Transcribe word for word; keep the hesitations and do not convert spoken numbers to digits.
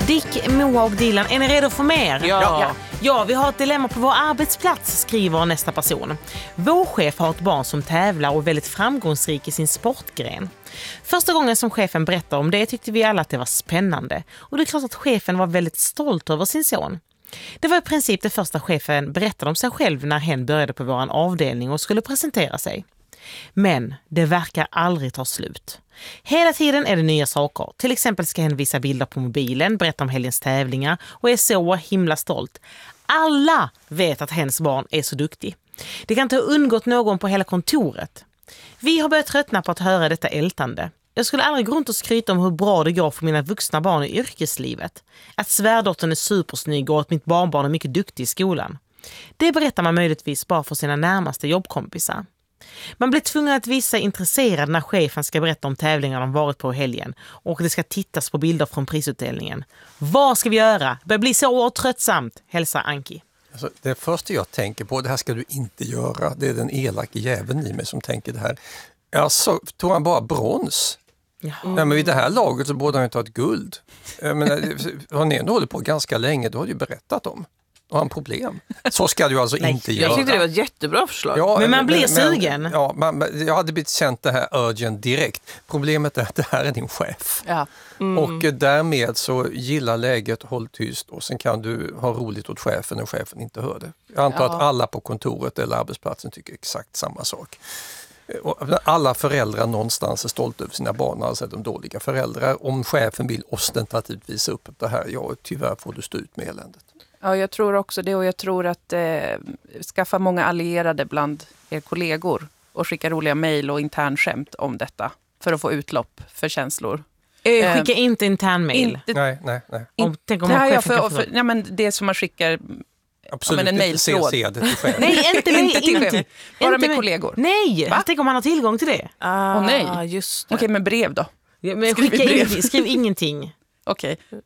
Dick, Moa och Dilan, är ni redo för mer? Ja. ja. Ja, vi har ett dilemma på vår arbetsplats, skriver nästa person. Vår chef har ett barn som tävlar och är väldigt framgångsrik i sin sportgren. Första gången som chefen berättade om det tyckte vi alla att det var spännande. Och det är klart att chefen var väldigt stolt över sin son. Det var i princip det första chefen berättade om sig själv när hen började på vår avdelning och skulle presentera sig. Men det verkar aldrig ta slut. Hela tiden är det nya saker. Till exempel ska hen visa bilder på mobilen, berätta om helgens tävlingar och är så himla stolt. Alla vet att hens barn är så duktig. Det kan inte ha undgått någon på hela kontoret. Vi har börjat tröttna på att höra detta ältande. Jag skulle aldrig gå runt och skryta om hur bra det går för mina vuxna barn i yrkeslivet. Att svärdottern är supersnygg och att mitt barnbarn är mycket duktig i skolan. Det berättar man möjligtvis bara för sina närmaste jobbkompisar. Man blir tvungen att visa intresserad när chefen ska berätta om tävlingar de varit på helgen och det ska tittas på bilder från prisutdelningen. Vad ska vi göra? Det börjar bli så tröttsamt, hälsar Anki. Alltså, det första jag tänker på, det här ska du inte göra. Det är den elaka jäveln i mig som tänker det här. Alltså, tog han bara brons? Ja. Nej, men vid det här laget så borde han ju ta ett guld. Jag menar, har ni ändå hållit på ganska länge, då har du ju berättat om. Och han problem. Så ska du alltså Nej, inte jag göra. Jag tyckte det var ett jättebra förslag. Ja, men man blir men, sugen. Men, ja, man, jag hade blivit känt det här urgent direkt. Problemet är att det här är din chef. Ja. Mm. Och därmed så gillar läget, håll tyst och sen kan du ha roligt åt chefen och chefen inte hör det. Jag antar ja. att alla på kontoret eller arbetsplatsen tycker exakt samma sak. Alla föräldrar någonstans är stolta över sina barn, alltså de dåliga föräldrar. Om chefen vill ostentativt visa upp det här, ja tyvärr får du stå ut med eländet. Ja, jag tror också det och jag tror att eh, skaffa många allierade bland er kollegor och skicka roliga mejl och internskämt om detta för att få utlopp för känslor. Eh, skicka eh, inte internmejl. Nej, nej, nej. Om, tänk om man nej, ja, för, för, ja, men det som man skickar. Absolut, ja, en mejltråd. Se, se det till chefen. Nej, inte, nej, inte till chefen. Bara inte med kollegor. Nej, Va? tänk om man har tillgång till det. Ah, oh, nej. Just det. Okej, men brev då? Ja, men skicka brev. In, skriv ingenting. Okej.